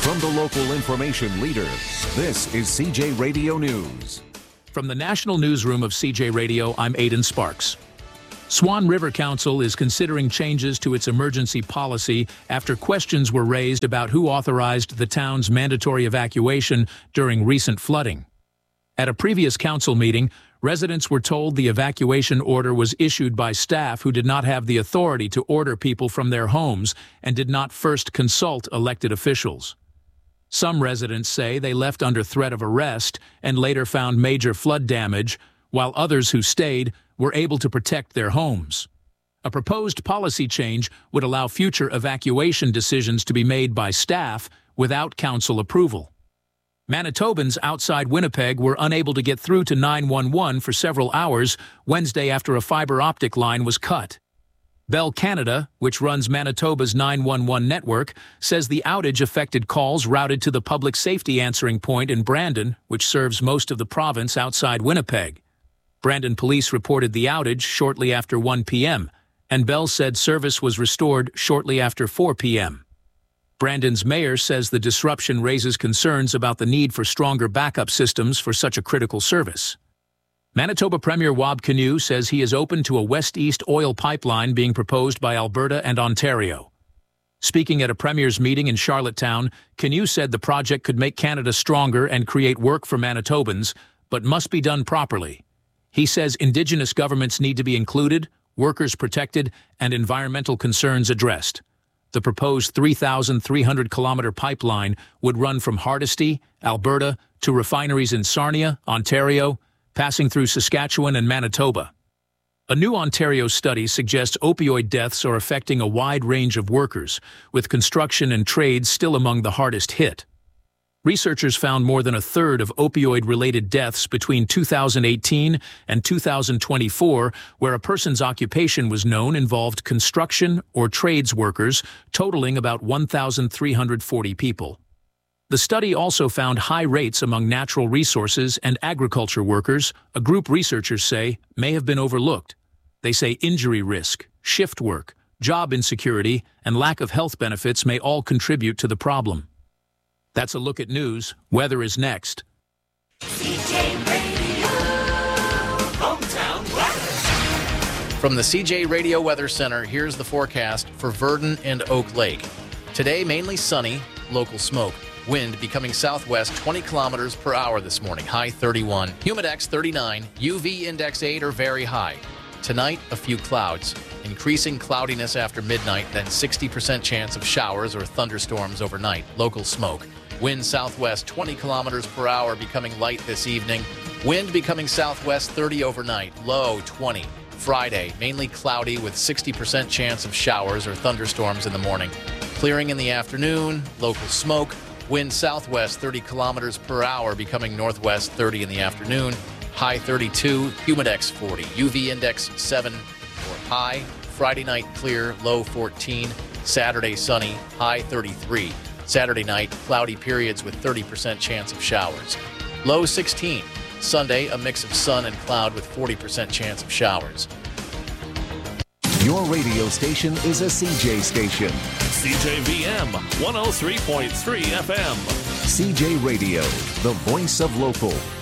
From the local information leader, this is CJ Radio News. From the National Newsroom of CJ Radio, I'm Aidan Sparks. Swan River Council is considering changes to its emergency policy after questions were raised about who authorized the town's mandatory evacuation during recent flooding. At a previous council meeting, residents were told the evacuation order was issued by staff who did not have the authority to order people from their homes and did not first consult elected officials. Some residents say they left under threat of arrest and later found major flood damage, while others who stayed were able to protect their homes. A proposed policy change would allow future evacuation decisions to be made by staff without council approval. Manitobans outside Winnipeg were unable to get through to 911 for several hours Wednesday after a fiber optic line was cut. Bell Canada, which runs Manitoba's 911 network, says the outage affected calls routed to the public safety answering point in Brandon, which serves most of the province outside Winnipeg. Brandon police reported the outage shortly after 1 p.m., and Bell said service was restored shortly after 4 p.m. Brandon's mayor says the disruption raises concerns about the need for stronger backup systems for such a critical service. Manitoba Premier Wab Kinew says he is open to a west-east oil pipeline being proposed by Alberta and Ontario. Speaking at a Premier's meeting in Charlottetown, Kinew said the project could make Canada stronger and create work for Manitobans, but must be done properly. He says Indigenous governments need to be included, workers protected, and environmental concerns addressed. The proposed 3,300-kilometer pipeline would run from Hardisty, Alberta, to refineries in Sarnia, Ontario, passing through Saskatchewan and Manitoba. A new Ontario study suggests opioid deaths are affecting a wide range of workers, with construction and trades still among the hardest hit. Researchers found more than a third of opioid-related deaths between 2018 and 2024, where a person's occupation was known involved construction or trades workers, totaling about 1,340 people. The study also found high rates among natural resources and agriculture workers, a group researchers say may have been overlooked. They say injury risk, shift work, job insecurity, and lack of health benefits may all contribute to the problem. That's a look at news. Weather is next. CJ Radio, hometown weather. From the CJ Radio Weather Center, here's the forecast for Virden and Oak Lake. Today, mainly sunny, local smoke. Wind becoming southwest 20 kilometers per hour this morning, high 31. Humidex 39, UV index 8 or very high. Tonight, a few clouds. Increasing cloudiness after midnight, then 60% chance of showers or thunderstorms overnight, local smoke. Wind southwest 20 kilometers per hour becoming light this evening. Wind becoming southwest 30 overnight, low 20. Friday, mainly cloudy with 60% chance of showers or thunderstorms in the morning. Clearing in the afternoon, local smoke. Wind southwest 30 kilometers per hour becoming northwest 30 in the afternoon. High 32, humidex 40, UV index 7 or high. Friday night clear, low 14. Saturday sunny, high 33. Saturday night cloudy periods with 30% chance of showers. Low 16. Sunday a mix of sun and cloud with 40% chance of showers. Your radio station is a CJ station. CJVM 103.3 FM. CJ Radio, the voice of local.